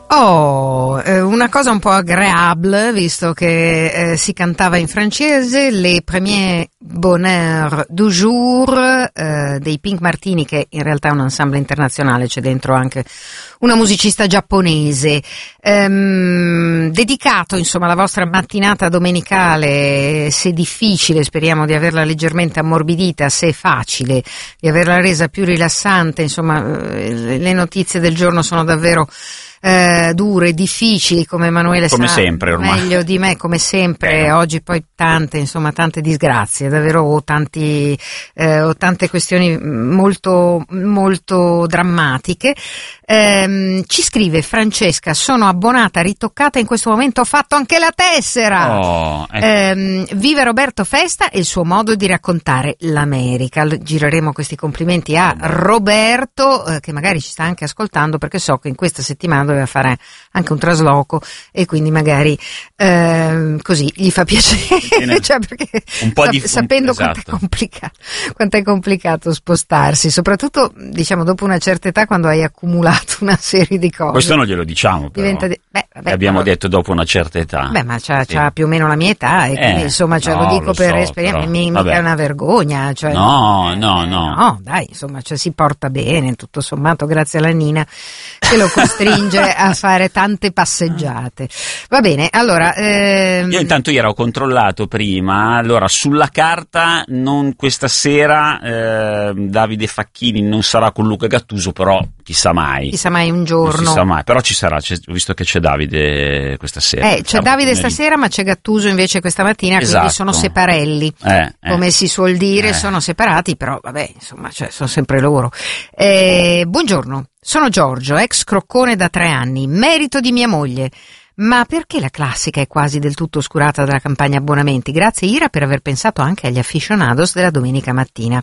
Oh, una cosa un po' agréable, visto che si cantava in francese, les premiers bonheurs du jour dei Pink Martini, che in realtà è un ensemble internazionale, c'è dentro anche una musicista giapponese, dedicato insomma alla vostra mattinata domenicale. Se difficile, speriamo di averla leggermente ammorbidita; se facile, di averla resa più rilassante. Insomma, le notizie del giorno sono davvero dure, difficili, come Emanuele come sa sempre ormai meglio di me, come sempre. Oggi poi tante disgrazie, davvero, o tante questioni molto molto drammatiche. Ci scrive Francesca: sono abbonata ritoccata, in questo momento ho fatto anche la tessera. Vive Roberto Festa e il suo modo di raccontare l'America. Gireremo questi complimenti a Roberto, che magari ci sta anche ascoltando, perché so che in questa settimana doveva fare anche un trasloco e quindi magari così gli fa piacere, cioè, perché un po' sapendo esatto. quanto è complicato spostarsi, soprattutto diciamo dopo una certa età, quando hai accumulato una serie di cose. Questo non glielo diciamo, però. Abbiamo detto dopo una certa età. Ma c'ha più o meno la mia età, e quindi insomma, cioè, lo dico per esperienza, mica è una vergogna, cioè, no, dai, insomma, cioè, si porta bene tutto sommato, grazie alla Nina che lo costringe a fare tante passeggiate. Va bene, allora io intanto ieri ho controllato prima, allora sulla carta questa sera Davide Facchini non sarà con Luca Gattuso, però chissà mai un giorno, non si sa mai, però ci sarà, ho visto che c'è Davide questa sera, c'è Davide stasera, ma c'è Gattuso invece questa mattina, esatto. Quindi sono separelli, come si suol dire, sono separati, però vabbè, insomma, cioè, sono sempre loro. Buongiorno, sono Giorgio, ex croccone da 3 anni, merito di mia moglie. Ma perché la classica è quasi del tutto oscurata dalla campagna abbonamenti? Grazie Ira per aver pensato anche agli aficionados della domenica mattina.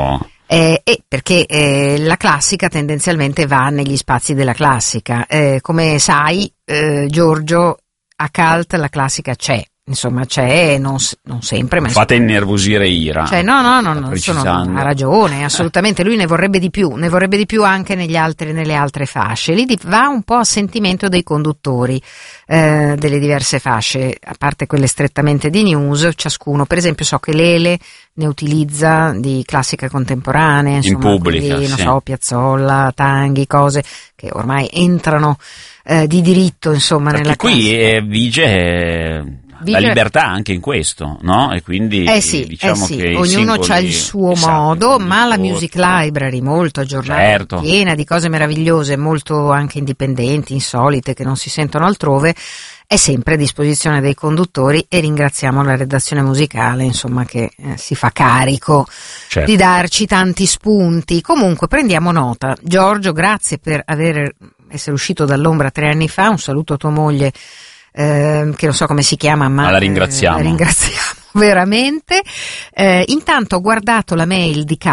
Perché la classica tendenzialmente va negli spazi della classica. Come sai, Giorgio, a Cult la classica c'è. Insomma, c'è, non sempre, ma fate innervosire Ira. Cioè, no, ha ragione, assolutamente. Lui ne vorrebbe di più anche nelle altre fasce. Lì va un po' a sentimento dei conduttori delle diverse fasce, a parte quelle strettamente di news. Ciascuno, per esempio, so che Lele ne utilizza di classica contemporanea, insomma, in pubblica, quindi, non so, Piazzolla, Tanghi, cose che ormai entrano di diritto, insomma, perché nella qui vige la libertà anche in questo, no? E quindi diciamo che ognuno ha il suo modo, ma la Music Library, molto aggiornata, certo, piena di cose meravigliose, molto anche indipendenti, insolite, che non si sentono altrove, è sempre a disposizione dei conduttori, e ringraziamo la redazione musicale, insomma, che si fa carico di darci tanti spunti. Comunque prendiamo nota. Giorgio, grazie per essere uscito dall'ombra 3 anni fa. Un saluto a tua moglie, che non so come si chiama, ma la ringraziamo. La ringraziamo veramente. Intanto ho guardato la mail di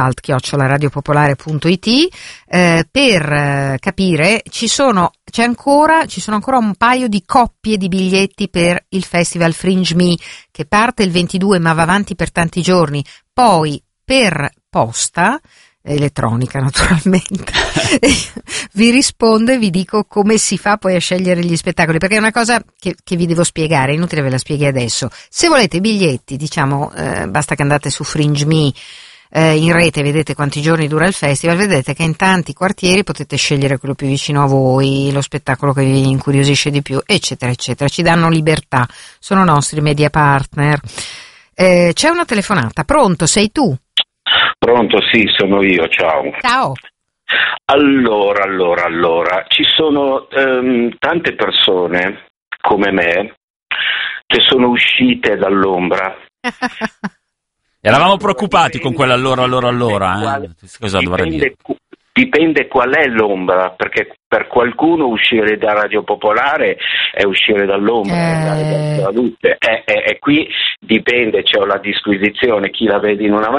cult@radiopopolare.it per capire, ci sono ancora un paio di coppie di biglietti per il Festival Fringe Me, che parte il 22 ma va avanti per tanti giorni, poi per posta elettronica naturalmente vi rispondo e vi dico come si fa poi a scegliere gli spettacoli, perché è una cosa che vi devo spiegare, è inutile ve la spieghi adesso. Se volete i biglietti, diciamo, basta che andate su Fringe Me in rete, vedete quanti giorni dura il festival, vedete che in tanti quartieri potete scegliere quello più vicino a voi, lo spettacolo che vi incuriosisce di più, eccetera eccetera. Ci danno libertà, sono nostri media partner. C'è una telefonata. Pronto, sei tu? Pronto, sì, sono io, ciao. Ciao. Allora, ci sono tante persone come me che sono uscite dall'ombra. Eravamo preoccupati con quell'allora. Cosa dovrà dire? Dipende qual è l'ombra, perché per qualcuno uscire da Radio Popolare è uscire dall'ombra, andare verso la luce. E qui dipende, c'è la disquisizione, chi la vede in una